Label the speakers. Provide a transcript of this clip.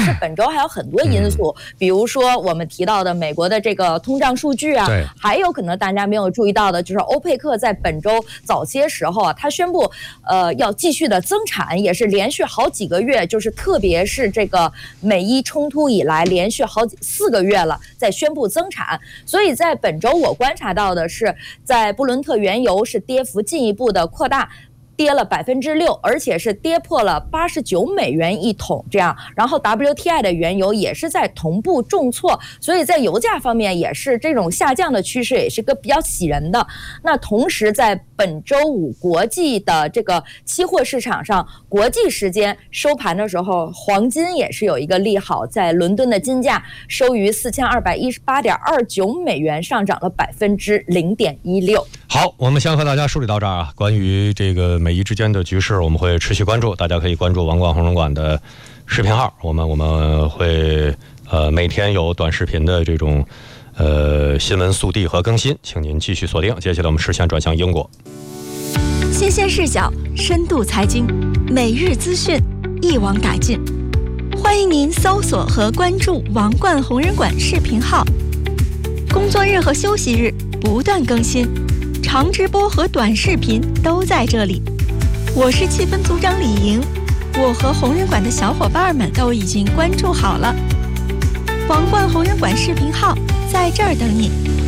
Speaker 1: 是本周还有很多因素，比如说我们提到的美国的这个通胀数据啊，还有可能大家没有注意到的就是欧佩克在本周早些时候啊，他宣布要继续的增产，也是连续好几个月，就是特别是这个美伊冲突以来连续4个月了在宣布增产，所以在本周我观察到的是，在布伦特原油是跌幅进一步的扩大，跌了6%，而且是跌破了$89一桶这样，然后 WTI 的原油也是在同步重挫，所以在油价方面也是这种下降的趋势，也是个比较喜人的。那同时在本周五国际的这个期货市场上，国际时间收盘的时候，黄金也是有一个利好，在伦敦的金价收于$4218.29，上涨了0.16%。
Speaker 2: 好，我们先和大家梳理到这儿啊。关于这个美伊之间的局势，我们会持续关注，大家可以关注王冠红人馆的视频号，我们会每天有短视频的这种新闻速递和更新，请您继续锁定。接下来我们视线转向英国，
Speaker 3: 新鲜视角，深度财经，每日资讯，一网打尽。欢迎您搜索和关注王冠红人馆视频号，工作日和休息日不断更新，长直播和短视频都在这里。我是气氛组长李莹，我和红人馆的小伙伴们都已经关注好了。王冠红人馆视频号在这儿等你。